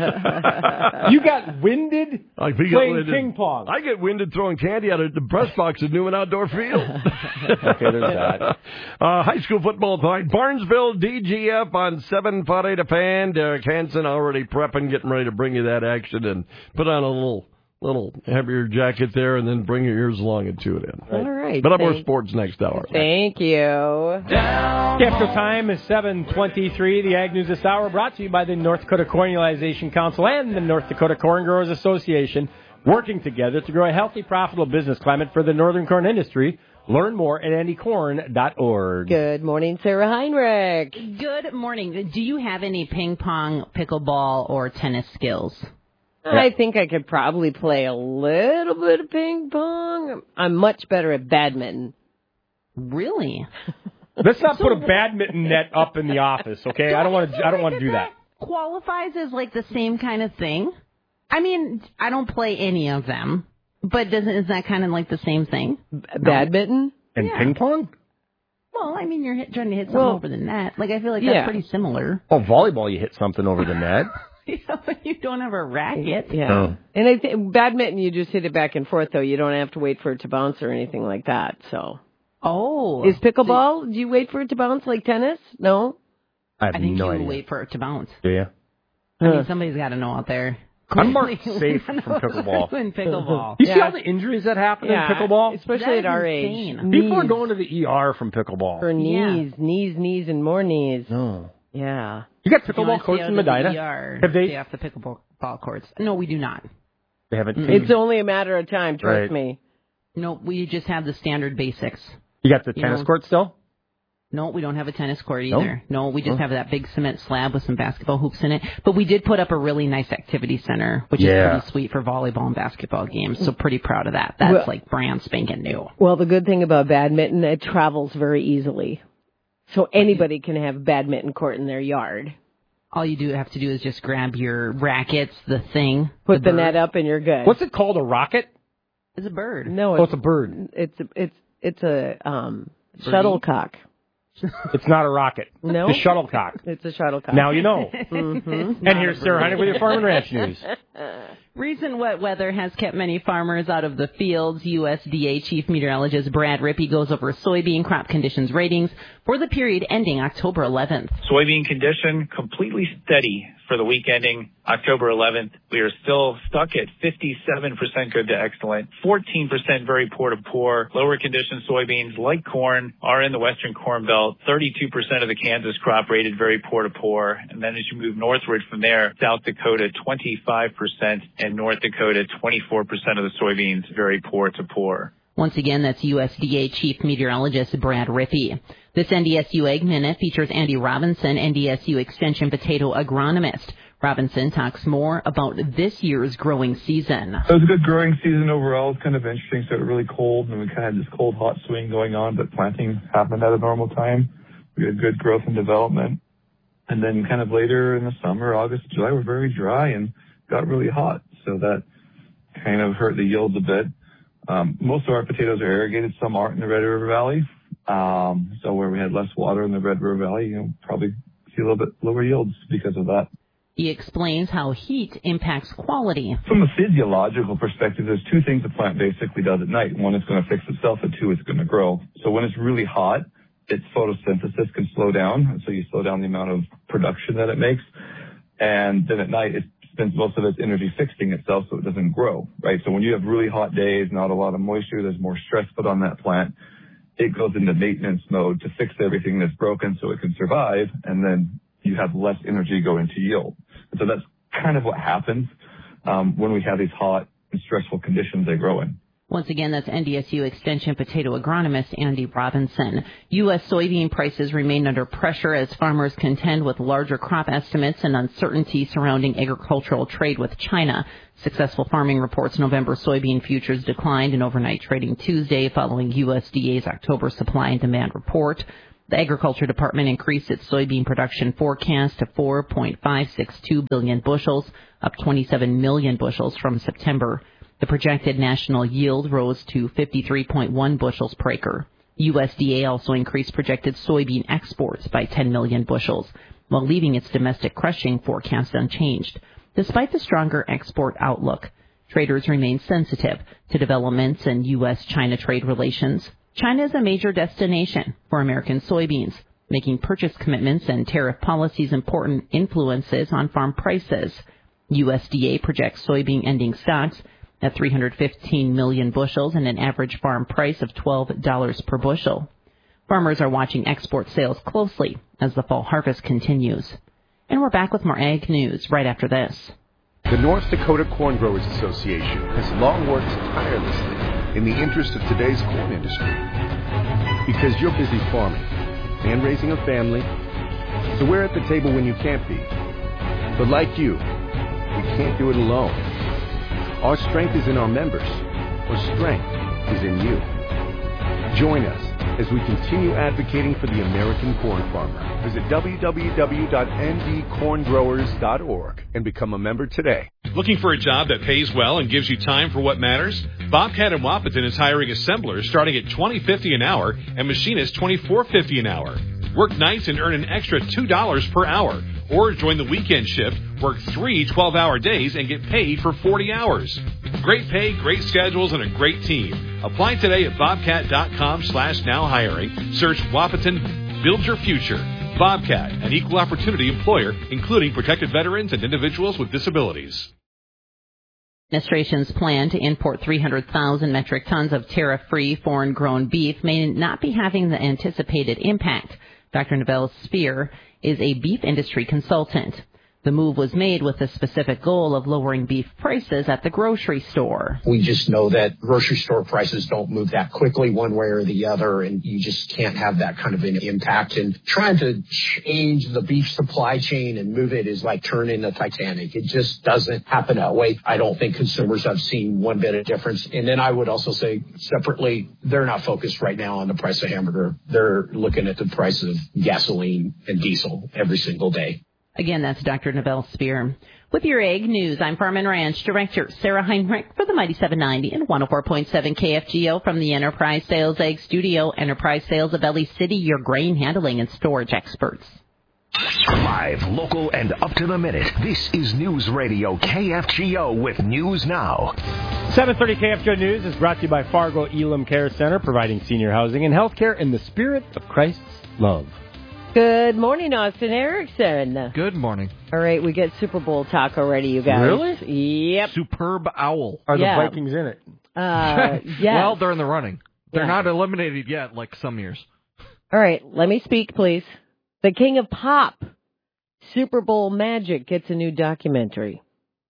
You got winded playing ping pong. I get winded throwing candy out of the press box at Newman Outdoor Field. Okay, there's that. High school football tonight. Barnesville, DGF on 7:40 to fan. Derek Hansen already prepping, getting ready to bring you that action and put on a little heavier jacket there and then bring your ears along and tune it in. All right. But more sports next hour. Thank you. After time is 7:23. The Ag News this hour brought to you by the North Dakota Cornelization Council and the North Dakota Corn Growers Association, working together to grow a healthy, profitable business climate for the northern corn industry. Learn more at andycorn.org. Good morning, Sarah Heinrich. Good morning. Do you have any ping pong, pickleball, or tennis skills? I think I could probably play a little bit of ping pong. I'm much better at badminton. Really? Let's not put a badminton net up in the office, okay? I don't want to do that. Qualifies as like the same kind of thing. I mean, I don't play any of them, but is that kind of like the same thing? Badminton and ping pong? Well, I mean, you're trying to hit something over the net. Like I feel like that's pretty similar. Oh, volleyball, you hit something over the net. Yeah, but you don't have a racket. Yeah. Oh. And I think badminton, you just hit it back and forth, though. You don't have to wait for it to bounce or anything like that. So. Oh. Is pickleball, do you wait for it to bounce like tennis? No? I think you wait for it to bounce. Do you? I mean, somebody's got to know out there. I'm marked safe from pickleball. In pickleball. You see all the injuries that happen in pickleball? Especially at our age. People are going to the ER from pickleball. For knees, and more knees. No. Yeah. You got pickleball courts in Medina? Have they have the pickleball courts? No, we do not. They haven't. It's only a matter of time, trust me. No, we just have the standard basics. You got the tennis court still? No, we don't have a tennis court either. No, we just have that big cement slab with some basketball hoops in it. But we did put up a really nice activity center, which is pretty sweet for volleyball and basketball games. So pretty proud of that. That's like brand spanking new. Well, the good thing about badminton, it travels very easily. So anybody can have a badminton court in their yard. All you have to do is just grab your rackets, the thing. Put the net up and you're good. What's it called, a rocket? It's a bird. No, it's a bird. It's a shuttlecock. It's not a rocket. No. It's a shuttlecock. It's a shuttlecock. Now you know. Mm-hmm. And here's Sarah Heinrich with your Farm and Ranch News. Recent wet weather has kept many farmers out of the fields. USDA Chief Meteorologist Brad Rippey goes over soybean crop conditions ratings for the period ending October 11th. Soybean condition completely steady for the week ending October 11th. We are still stuck at 57% good to excellent, 14% very poor to poor. Lower condition soybeans like corn are in the western corn belt. 32% of the Kansas crop rated very poor to poor. And then as you move northward from there, South Dakota 25% and North Dakota 24% of the soybeans very poor to poor. Once again, that's USDA Chief Meteorologist Brad Rippey. This NDSU Ag Minute features Andy Robinson, NDSU Extension Potato Agronomist. Robinson talks more about this year's growing season. It was a good growing season overall. It's kind of interesting. So it was really cold, and we kind of had this cold-hot swing going on, but planting happened at a normal time. We had good growth and development. And then kind of later in the summer, August, July, were very dry and got really hot. So that kind of hurt the yields a bit. Most of our potatoes are irrigated. Some aren't in the Red River Valley. So where we had less water in the Red River Valley, probably see a little bit lower yields because of that. He explains how heat impacts quality. From a physiological perspective, there's two things the plant basically does at night. One, it's going to fix itself, and two, it's going to grow. So when it's really hot, its photosynthesis can slow down. So you slow down the amount of production that it makes. And then at night, it spends most of its energy fixing itself so it doesn't grow, right? So when you have really hot days, not a lot of moisture, there's more stress put on that plant. It goes into maintenance mode to fix everything that's broken so it can survive, and then you have less energy go into yield. And so that's kind of what happens when we have these hot and stressful conditions they grow in. Once again, that's NDSU Extension potato agronomist Andy Robinson. U.S. soybean prices remain under pressure as farmers contend with larger crop estimates and uncertainty surrounding agricultural trade with China. Successful Farming reports November soybean futures declined in overnight trading Tuesday following USDA's October supply and demand report. The Agriculture Department increased its soybean production forecast to 4.562 billion bushels, up 27 million bushels from September. The projected national yield rose to 53.1 bushels per acre. USDA also increased projected soybean exports by 10 million bushels, while leaving its domestic crushing forecast unchanged. Despite the stronger export outlook, traders remain sensitive to developments in U.S.-China trade relations. China is a major destination for American soybeans, making purchase commitments and tariff policies important influences on farm prices. USDA projects soybean ending stocks at 315 million bushels and an average farm price of $12 per bushel. Farmers are watching export sales closely as the fall harvest continues. And we're back with more ag news right after this. The North Dakota Corn Growers Association has long worked tirelessly in the interest of today's corn industry. Because you're busy farming and raising a family, so we're at the table when you can't be. But like you, we can't do it alone. Our strength is in our members. Our strength is in you. Join us as we continue advocating for the American corn farmer. Visit www.ndcorngrowers.org and become a member today. Looking for a job that pays well and gives you time for what matters? Bobcat in Wapaton is hiring assemblers starting at $20.50 an hour and machinists $24.50 an hour. Work nights and earn an extra $2 per hour. Or join the weekend shift, work 3 12-hour days, and get paid for 40 hours. Great pay, great schedules, and a great team. Apply today at bobcat.com/now-hiring. Search Wapaton, build your future. Bobcat, an equal opportunity employer, including protected veterans and individuals with disabilities. Administration's plan to import 300,000 metric tons of tariff-free foreign-grown beef may not be having the anticipated impact. Dr. Neville Spear is a beef industry consultant. The move was made with the specific goal of lowering beef prices at the grocery store. We just know that grocery store prices don't move that quickly one way or the other, and you just can't have that kind of an impact. And trying to change the beef supply chain and move it is like turning the Titanic. It just doesn't happen that way. I don't think consumers have seen one bit of difference. And then I would also say separately, they're not focused right now on the price of hamburger. They're looking at the price of gasoline and diesel every single day. Again, that's Dr. Neville Spear. With your Ag News, I'm Farm and Ranch Director Sarah Heinrich for the Mighty 790 and 104.7 KFGO from the Enterprise Sales Ag Studio. Enterprise Sales of Ellie City, your grain handling and storage experts. Live, local, and up to the minute. This is News Radio KFGO with News Now. 7:30 KFGO News is brought to you by Fargo Elam Care Center, providing senior housing and health care in the spirit of Christ's love. Good morning, Austin Erickson. Good morning. All right, we get Super Bowl talk already, you guys. Really? Yep. Superb owl. Are the Vikings in it? Yeah. Well, they're in the running. They're not eliminated yet, like some years. All right, let me speak, please. The King of Pop, Super Bowl Magic, gets a new documentary.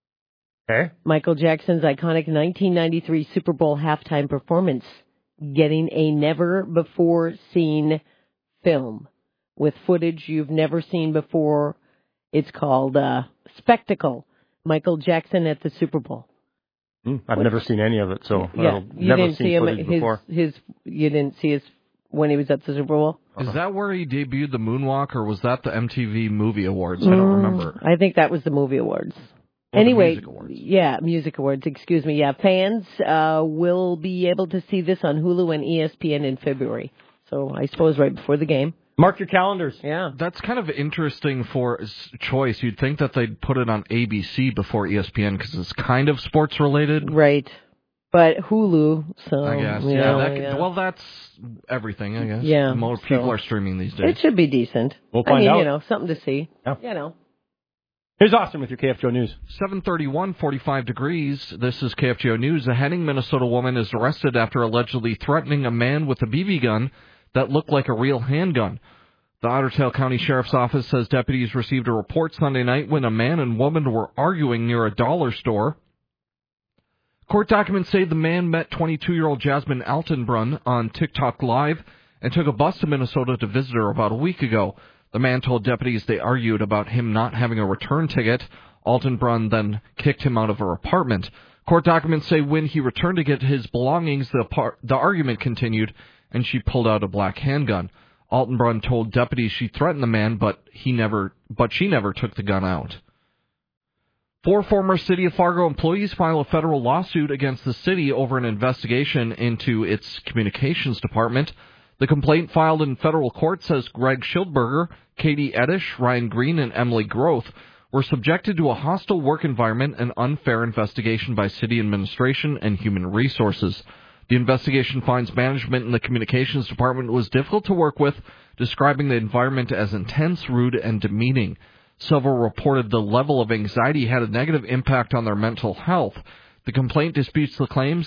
Okay. Michael Jackson's iconic 1993 Super Bowl halftime performance getting a never-before-seen film. With footage you've never seen before. It's called Spectacle, Michael Jackson at the Super Bowl. I've never seen any of it, so I've you never didn't seen see him. footage before. You didn't see his when he was at the Super Bowl. Is that where he debuted the moonwalk, or was that the MTV Movie Awards? I don't remember. I think that was the Movie Awards. Anyway, Music Awards. Music Awards, excuse me. Yeah, fans will be able to see this on Hulu and ESPN in February. So I suppose right before the game. Mark your calendars. Yeah. That's kind of interesting for choice. You'd think that they'd put it on ABC before ESPN because it's kind of sports related. Right. But Hulu, so. I guess. Well, that's everything, I guess. Yeah. Most people are streaming these days. It should be decent. We'll find out. Something to see. Yeah. Here's Austin with your KFGO News. 7:31, 45 degrees. This is KFGO News. A Henning, Minnesota woman is arrested after allegedly threatening a man with a BB gun that looked like a real handgun. The Otter Tail County Sheriff's Office says deputies received a report Sunday night when a man and woman were arguing near a dollar store. Court documents say the man met 22-year-old Jasmine Altenbrunn on TikTok Live and took a bus to Minnesota to visit her about a week ago. The man told deputies they argued about him not having a return ticket. Altenbrunn then kicked him out of her apartment. Court documents say when he returned to get his belongings, the argument continued, and she pulled out a black handgun. Altenbrunn told deputies she threatened the man, but she never took the gun out. 4 former City of Fargo employees file a federal lawsuit against the city over an investigation into its communications department. The complaint filed in federal court says Greg Schildberger, Katie Edish, Ryan Green, and Emily Groth were subjected to a hostile work environment and unfair investigation by city administration and human resources. The investigation finds management in the communications department was difficult to work with, describing the environment as intense, rude, and demeaning. Several reported the level of anxiety had a negative impact on their mental health. The complaint disputes the claims,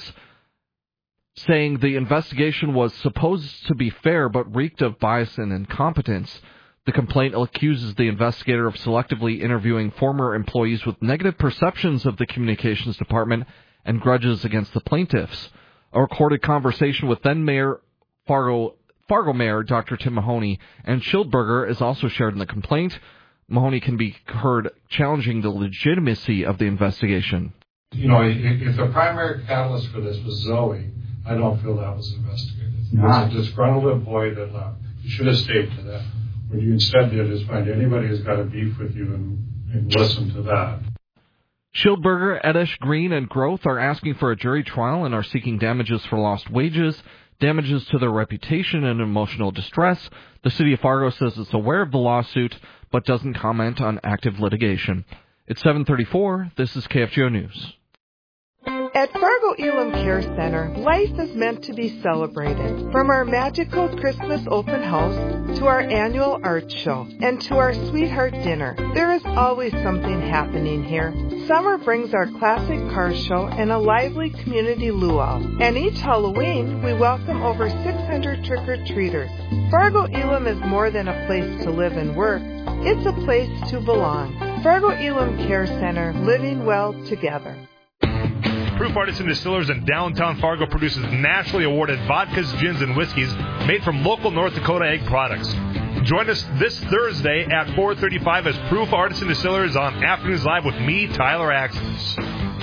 saying the investigation was supposed to be fair but reeked of bias and incompetence. The complaint accuses the investigator of selectively interviewing former employees with negative perceptions of the communications department and grudges against the plaintiffs. A recorded conversation with then-Mayor Fargo Mayor Dr. Tim Mahoney and Schildberger is also shared in the complaint. Mahoney can be heard challenging the legitimacy of the investigation. You know, if the primary catalyst for this was Zoe, I don't feel that was investigated. It was a disgruntled employee that left. You should have stayed to that. What you instead did is find anybody who's got a beef with you and listen to that. Schildberger, Edish, Green, and Groth are asking for a jury trial and are seeking damages for lost wages, damages to their reputation, and emotional distress. The City of Fargo says it's aware of the lawsuit, but doesn't comment on active litigation. It's 7:34. This is KFGO News. At Fargo Elam Care Center, life is meant to be celebrated. From our magical Christmas open house to our annual art show and to our sweetheart dinner, there is always something happening here. Summer brings our classic car show and a lively community luau. And each Halloween, we welcome over 600 trick-or-treaters. Fargo Elam is more than a place to live and work. It's a place to belong. Fargo Elam Care Center, living well together. Proof Artisan Distillers in downtown Fargo produces nationally awarded vodkas, gins, and whiskeys made from local North Dakota egg products. Join us this Thursday at 4:35 as Proof Artisan Distillers on Afternoons Live with me, Tyler Axels.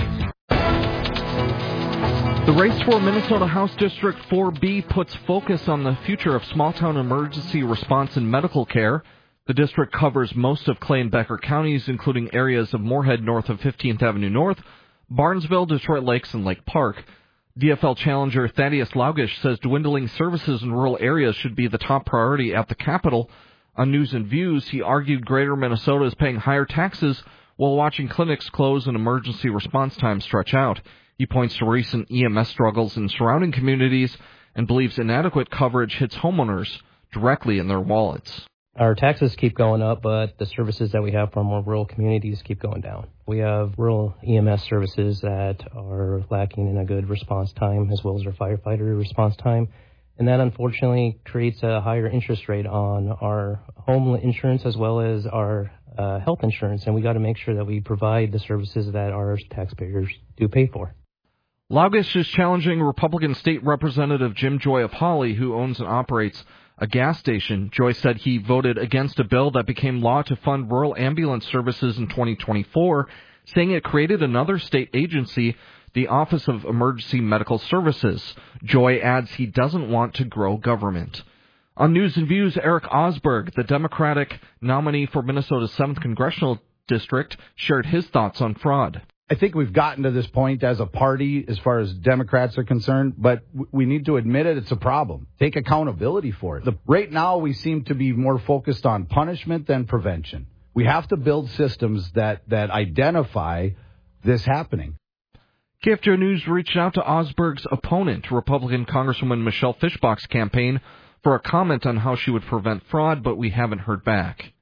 The race for Minnesota House District 4B puts focus on the future of small-town emergency response and medical care. The district covers most of Clay and Becker counties, including areas of Moorhead north of 15th Avenue North, Barnesville, Detroit Lakes, and Lake Park. DFL challenger Thaddeus Laugish says dwindling services in rural areas should be the top priority at the Capitol. On News and Views, he argued Greater Minnesota is paying higher taxes while watching clinics close and emergency response times stretch out. He points to recent EMS struggles in surrounding communities and believes inadequate coverage hits homeowners directly in their wallets. Our taxes keep going up, but the services that we have from our rural communities keep going down. We have rural EMS services that are lacking in a good response time, as well as our firefighter response time. And that unfortunately creates a higher interest rate on our home insurance as well as our health insurance. And we got to make sure that we provide the services that our taxpayers do pay for. Laugish is challenging Republican State Representative Jim Joy of Hawley, who owns and operates a gas station. Joy said he voted against a bill that became law to fund rural ambulance services in 2024, saying it created another state agency, the Office of Emergency Medical Services. Joy adds he doesn't want to grow government. On News and Views, Eric Osberg, the Democratic nominee for Minnesota's 7th Congressional District, shared his thoughts on fraud. I think we've gotten to this point as a party as far as Democrats are concerned, but we need to admit it. It's a problem. Take accountability for it. Right now, we seem to be more focused on punishment than prevention. We have to build systems that identify this happening. KFGO News reached out to Osberg's opponent, Republican Congresswoman Michelle Fischbach's campaign, for a comment on how she would prevent fraud, but we haven't heard back.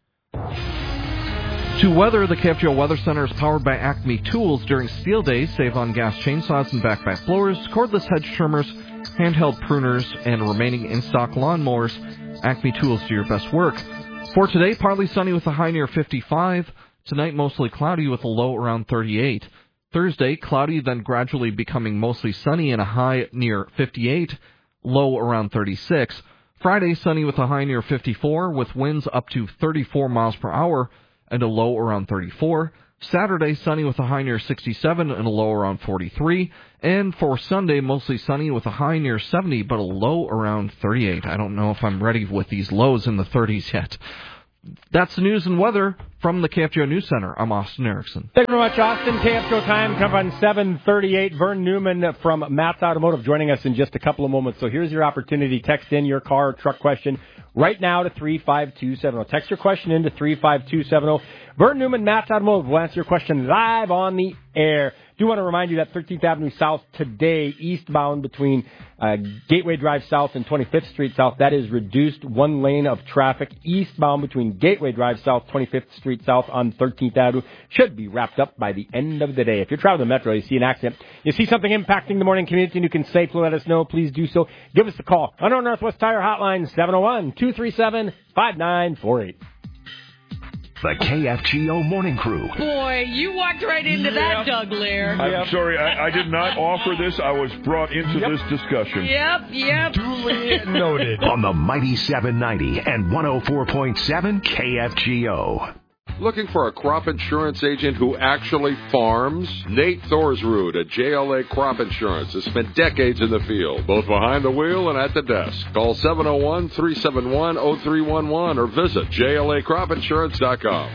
To weather, the KFGO Weather Center is powered by Acme Tools. During Steel Days, save on gas chainsaws and backpack blowers, cordless hedge trimmers, handheld pruners, and remaining in-stock lawnmowers. Acme Tools do your best work. For today, partly sunny with a high near 55. Tonight, mostly cloudy with a low around 38. Thursday, cloudy, then gradually becoming mostly sunny and a high near 58, low around 36. Friday, sunny with a high near 54, with winds up to 34 miles per hour and a low around 34. Saturday, sunny with a high near 67 and a low around 43. And for Sunday, mostly sunny with a high near 70 but a low around 38. I don't know if I'm ready with these lows in the 30s yet. That's the news and weather from the KFGO News Center. I'm Austin Erickson. Thank you very much, Austin. KFGO time comes on 7:38. Vern Newman from Matt's Automotive joining us in just a couple of moments. So here's your opportunity. Text in your car or truck question right now to 35270. Text your question into 35270. Vern Newman, Matt's Automotive, will answer your question live on the air. Do want to remind you that 13th Avenue South today, eastbound between Gateway Drive South and 25th Street South, that is reduced one lane of traffic. Eastbound between Gateway Drive South, 25th Street South on 13th Avenue should be wrapped up by the end of the day. If you're traveling the Metro, you see an accident, you see something impacting the morning commute, and you can safely let us know, please do so. Give us a call on our Northwest Tire Hotline, 701-237-5948. The KFGO Morning Crew. Boy, you walked right into that, Doug Lear. I'm sorry, I did not offer this. I was brought into this discussion. Yep. Duly noted. On the Mighty 790 and 104.7 KFGO. Looking for a crop insurance agent who actually farms? Nate Thorsrud at JLA Crop Insurance has spent decades in the field, both behind the wheel and at the desk. Call 701-371-0311 or visit JLACropInsurance.com.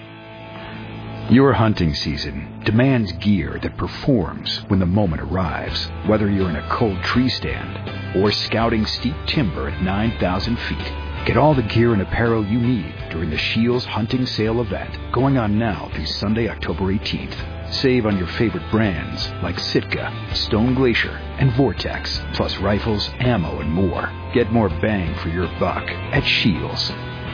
Your hunting season demands gear that performs when the moment arrives, whether you're in a cold tree stand or scouting steep timber at 9,000 feet. Get all the gear and apparel you need during the Scheels Hunting Sale event going on now through Sunday, October 18th. Save on your favorite brands like Sitka, Stone Glacier, and Vortex, plus rifles, ammo, and more. Get more bang for your buck at Scheels.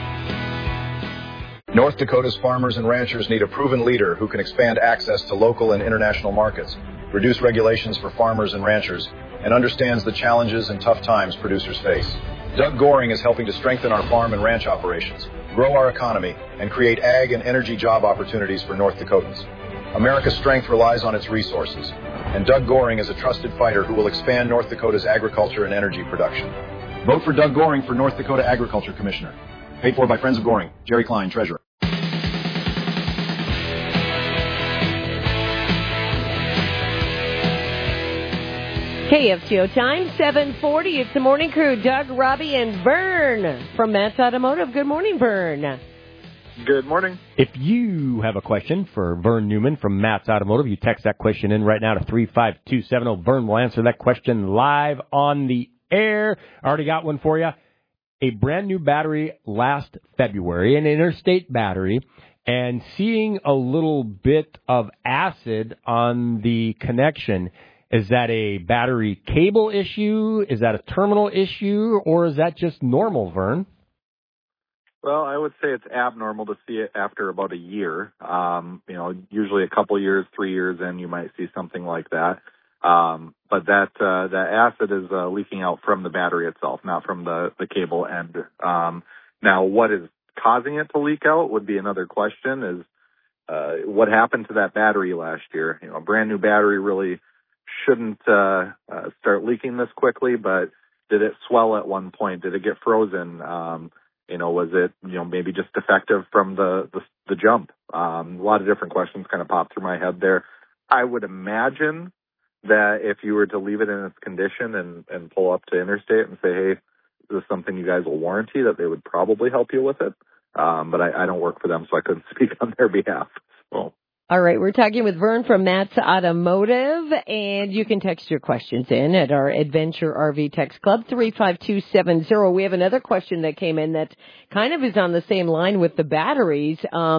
North Dakota's farmers and ranchers need a proven leader who can expand access to local and international markets, reduce regulations for farmers and ranchers, and understands the challenges and tough times producers face. Doug Goring is helping to strengthen our farm and ranch operations, grow our economy, and create ag and energy job opportunities for North Dakotans. America's strength relies on its resources, and Doug Goring is a trusted fighter who will expand North Dakota's agriculture and energy production. Vote for Doug Goring for North Dakota Agriculture Commissioner. Paid for by Friends of Goring. Jerry Klein, Treasurer. KFGO time, 7:40. It's the morning crew. Doug, Robbie, and Vern from Matt's Automotive. Good morning, Vern. Good morning. If you have a question for Vern Newman from Matt's Automotive, you text that question in right now to 35270. Vern will answer that question live on the air. I already got one for you. A brand new battery last February, an interstate battery, and seeing a little bit of acid on the connection. Is that a battery cable issue? Is that a terminal issue? Or is that just normal, Vern? Well, I would say it's abnormal to see it after about a year. Usually a couple years, 3 years in, you might see something like that. But that acid is leaking out from the battery itself, not from the cable end. Now, what is causing it to leak out would be another question, is what happened to that battery last year? A brand new battery really shouldn't start leaking this quickly, but did it swell at one point? Did it get frozen? Was it maybe just defective from the jump? A lot of different questions kind of popped through my head there. I would imagine that if you were to leave it in its condition and pull up to Interstate and say, hey, is this something you guys will warranty, that they would probably help you with it. But I don't work for them, so I couldn't speak on their behalf. So. All right, we're talking with Vern from Matt's Automotive, and you can text your questions in at our Adventure RV Text Club, 35270. We have another question that came in that kind of is on the same line with the batteries.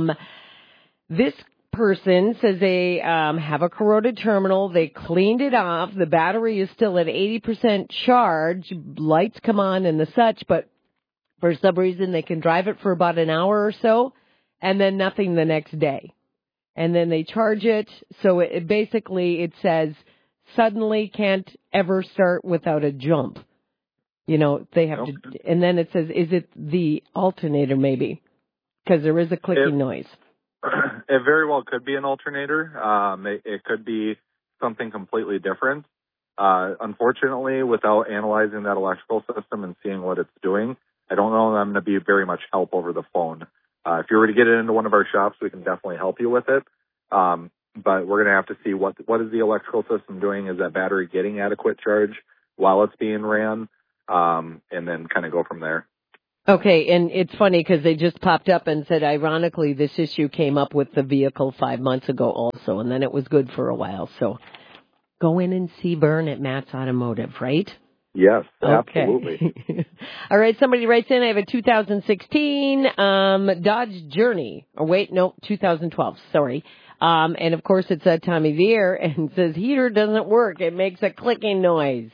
This person says they have a corroded terminal. They cleaned it off. The battery is still at 80% charge. Lights come on and the such, but for some reason they can drive it for about an hour or so, and then nothing the next day. And then they charge it, so it basically says suddenly can't ever start without a jump. They have to, and then it says, is it the alternator maybe? Because there is a clicking noise. It very well could be an alternator. It could be something completely different. Unfortunately, without analyzing that electrical system and seeing what it's doing, I don't know that I'm going to be very much help over the phone. If you were to get it into one of our shops, we can definitely help you with it. But we're going to have to see what is the electrical system doing? Is that battery getting adequate charge while it's being ran? And then kind of go from there. Okay, and it's funny because they just popped up and said, ironically, this issue came up with the vehicle 5 months ago also, and then it was good for a while. So go in and see Vern at Matt's Automotive, right? Yes, okay. Absolutely. All right, somebody writes in, I have a 2016 Dodge Journey. 2012, sorry. And, of course, it's that time of year, and says heater doesn't work. It makes a clicking noise.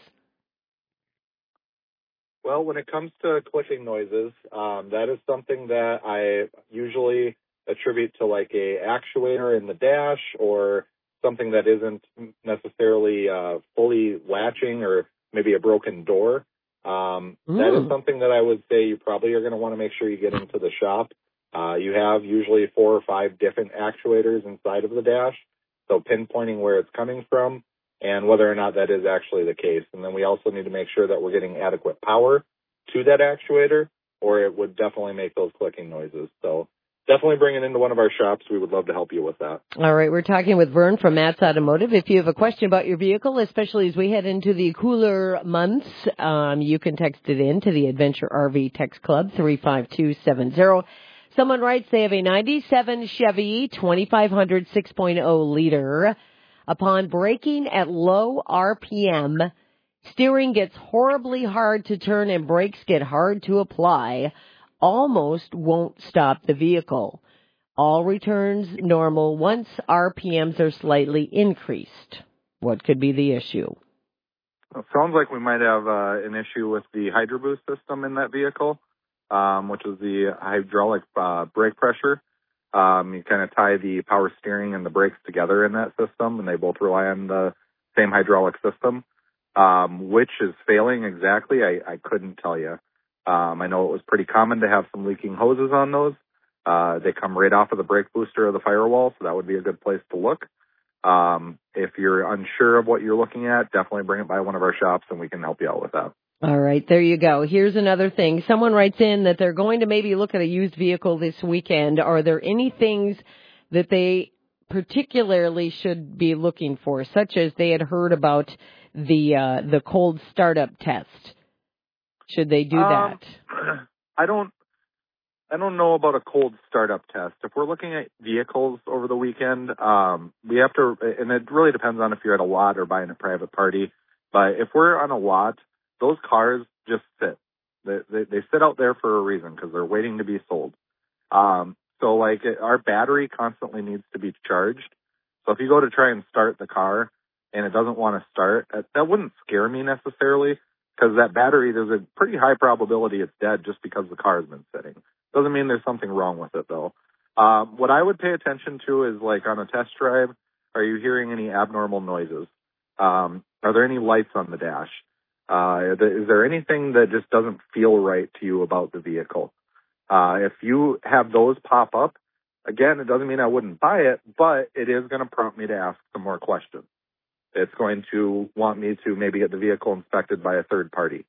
Well, when it comes to clicking noises, that is something that I usually attribute to like a actuator in the dash or something that isn't necessarily fully latching or maybe a broken door. That is something that I would say you probably are going to want to make sure you get into the shop. You have usually 4 or 5 different actuators inside of the dash, so pinpointing where it's coming from and whether or not that is actually the case. And then we also need to make sure that we're getting adequate power to that actuator, or it would definitely make those clicking noises. So definitely bring it into one of our shops. We would love to help you with that. All right, we're talking with Vern from Matt's Automotive. If you have a question about your vehicle, especially as we head into the cooler months, you can text it in to the Adventure RV Text Club, 35270. Someone writes they have a 97 Chevy 2500 6.0 liter. Upon braking at low RPM, steering gets horribly hard to turn and brakes get hard to apply. Almost won't stop the vehicle. All returns normal once RPMs are slightly increased. What could be the issue? It sounds like we might have an issue with the Hydro Boost system in that vehicle, which is the hydraulic brake pressure. You kind of tie the power steering and the brakes together in that system, and they both rely on the same hydraulic system. Which is failing exactly, I couldn't tell you. I know it was pretty common to have some leaking hoses on those. They come right off of the brake booster of the firewall, so that would be a good place to look. If you're unsure of what you're looking at, definitely bring it by one of our shops, and we can help you out with that. All right, there you go. Here's another thing. Someone writes in that they're going to maybe look at a used vehicle this weekend. Are there any things that they particularly should be looking for, such as they had heard about the cold startup test? Should they do that? I don't know about a cold startup test. If we're looking at vehicles over the weekend, we have to, and it really depends on if you're at a lot or buying a private party. But if we're on a lot, those cars just sit. They sit out there for a reason because they're waiting to be sold. So like our battery constantly needs to be charged. So if you go to try and start the car and it doesn't want to start, that wouldn't scare me necessarily because that battery, there's a pretty high probability it's dead just because the car has been sitting. Doesn't mean there's something wrong with it though. What I would pay attention to is like on a test drive, are you hearing any abnormal noises? Are there any lights on the dash? Is there anything that just doesn't feel right to you about the vehicle? If you have those pop up, again, it doesn't mean I wouldn't buy it, but it is going to prompt me to ask some more questions. It's going to want me to maybe get the vehicle inspected by a third party.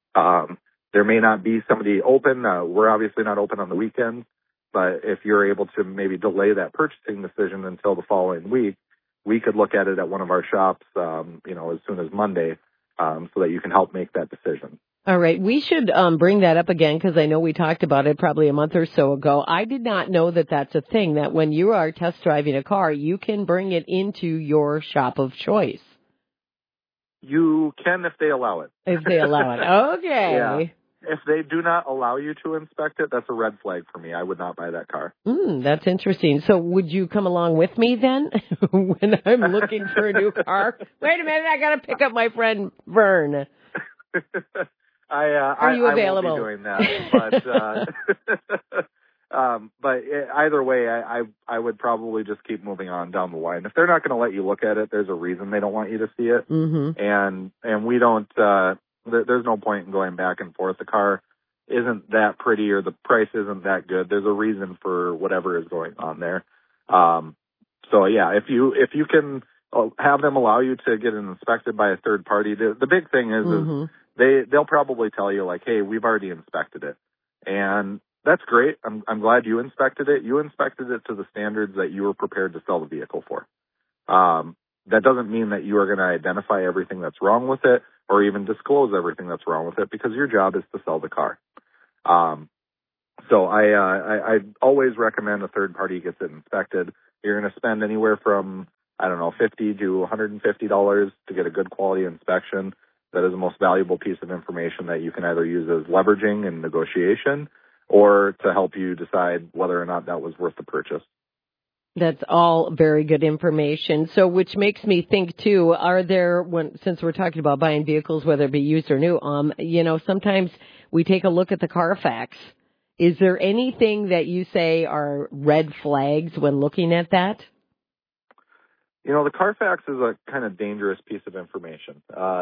There may not be somebody open. We're obviously not open on the weekends, but if you're able to maybe delay that purchasing decision until the following week, we could look at it at one of our shops, as soon as Monday, so that you can help make that decision. All right. We should bring that up again because I know we talked about it probably a month or so ago. I did not know that that's a thing, that when you are test driving a car, you can bring it into your shop of choice. You can if they allow it. If they allow it. Okay. Yeah. If they do not allow you to inspect it, that's a red flag for me. I would not buy that car. That's interesting. So would you come along with me then when I'm looking for a new car? Wait a minute. I got to pick up my friend Vern. Are you available? I won't be doing that, but either way, I would probably just keep moving on down the line. If they're not going to let you look at it, there's a reason they don't want you to see it, and we don't. There's no point in going back and forth. The car isn't that pretty, or the price isn't that good. There's a reason for whatever is going on there. So yeah, if you can have them allow you to get it inspected by a third party, the big thing is they'll probably tell you like, hey, we've already inspected it, and that's great. I'm glad you inspected it. You inspected it to the standards that you were prepared to sell the vehicle for. That doesn't mean that you are going to identify everything that's wrong with it or even disclose everything that's wrong with it, because your job is to sell the car. So I always recommend a third party gets it inspected. You're going to spend anywhere from, I don't know, $50 to $150 to get a good quality inspection. That is the most valuable piece of information that you can either use as leveraging in negotiation or to help you decide whether or not that was worth the purchase. That's all very good information. So, which makes me think too, since we're talking about buying vehicles, whether it be used or new, sometimes we take a look at the Carfax. Is there anything that you say are red flags when looking at that? The Carfax is a kind of dangerous piece of information.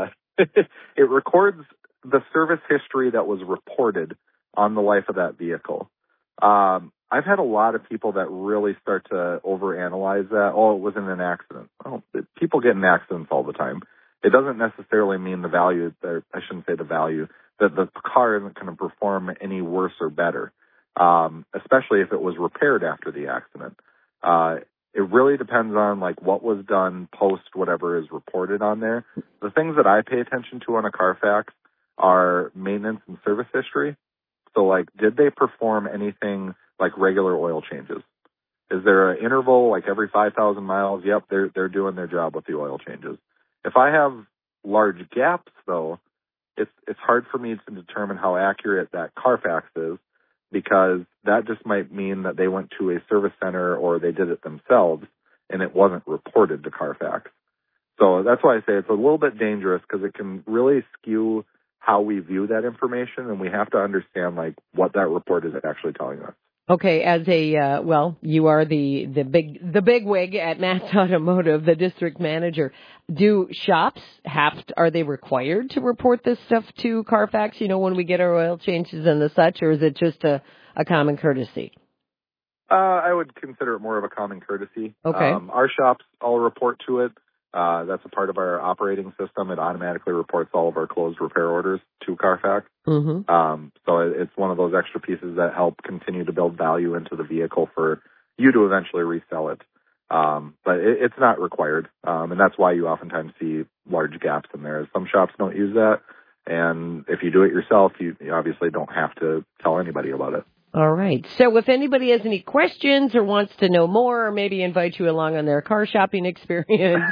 It records the service history that was reported on the life of that vehicle. I've had a lot of people that really start to overanalyze that. Oh, it was in an accident. Oh, people get in accidents all the time. It doesn't necessarily mean the value, I shouldn't say the value, that the car isn't going to perform any worse or better, especially if it was repaired after the accident. It really depends on like what was done post whatever is reported on there. The things that I pay attention to on a Carfax are maintenance and service history. So like, did they perform anything like regular oil changes? Is there an interval like every 5,000 miles? Yep, they're doing their job with the oil changes. If I have large gaps though, it's hard for me to determine how accurate that Carfax is, because that just might mean that they went to a service center or they did it themselves and it wasn't reported to Carfax. So that's why I say it's a little bit dangerous, because it can really skew how we view that information, and we have to understand like what that report is actually telling us. Okay, as you are the big wig at Matt's Automotive, the district manager. Do shops are they required to report this stuff to Carfax, when we get our oil changes and the such, or is it just a common courtesy? I would consider it more of a common courtesy. Okay. Our shops all report to it. That's a part of our operating system. It automatically reports all of our closed repair orders to Carfax. Mm-hmm. So it's one of those extra pieces that help continue to build value into the vehicle for you to eventually resell it. But it's not required. And that's why you oftentimes see large gaps in there. Some shops don't use that. And if you do it yourself, you obviously don't have to tell anybody about it. All right. So if anybody has any questions or wants to know more, or maybe invite you along on their car shopping experience,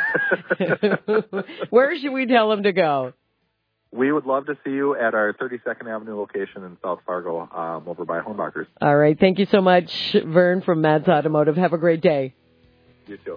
where should we tell them to go? We would love to see you at our 32nd Avenue location in South Fargo, over by Hornbachers. All right. Thank you so much, Vern from Matt's Automotive. Have a great day. You too.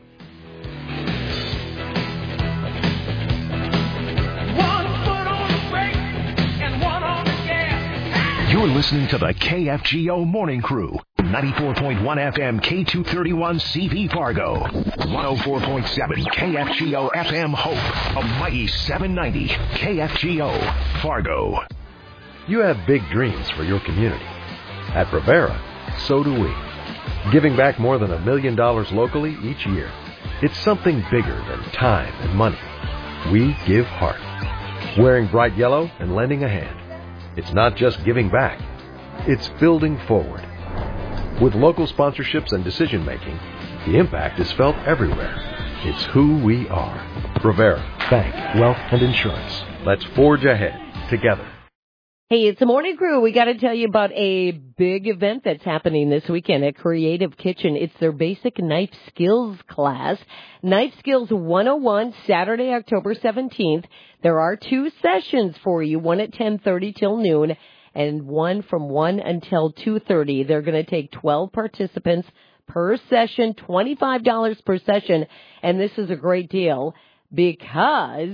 You're listening to the KFGO Morning Crew. 94.1 FM K231 CV Fargo. 104.7 KFGO FM Hope. A mighty 790 KFGO Fargo. You have big dreams for your community. At Rivera, so do we. Giving back more than $1 million locally each year. It's something bigger than time and money. We give heart. Wearing bright yellow and lending a hand. It's not just giving back, it's building forward. With local sponsorships and decision-making, the impact is felt everywhere. It's who we are. Rivera, Bank, Wealth, and Insurance. Let's forge ahead together. Hey, it's the Morning Crew. We got to tell you about a big event that's happening this weekend at Creative Kitchen. It's their basic knife skills class. Knife Skills 101, Saturday, October 17th. There are 2 sessions for you, one at 10:30 till noon and one from 1 until 2:30. They're going to take 12 participants per session, $25 per session. And this is a great deal because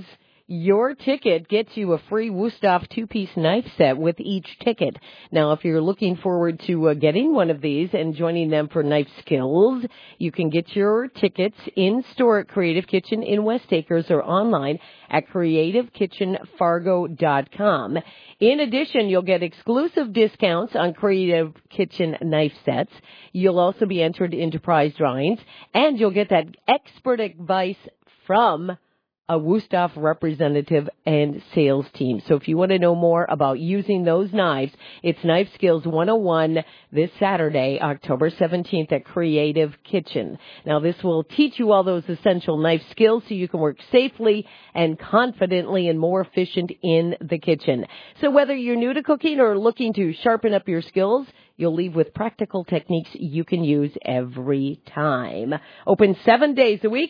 Your ticket gets you a free Wusthof 2-piece knife set with each ticket. Now, if you're looking forward to getting one of these and joining them for Knife Skills, you can get your tickets in-store at Creative Kitchen in West Acres or online at creativekitchenfargo.com. In addition, you'll get exclusive discounts on Creative Kitchen knife sets. You'll also be entered into prize drawings, and you'll get that expert advice from a Wusthof representative and sales team. So if you want to know more about using those knives, it's Knife Skills 101 this Saturday, October 17th at Creative Kitchen. Now, this will teach you all those essential knife skills so you can work safely and confidently and more efficient in the kitchen. So whether you're new to cooking or looking to sharpen up your skills, you'll leave with practical techniques you can use every time. Open 7 days a week.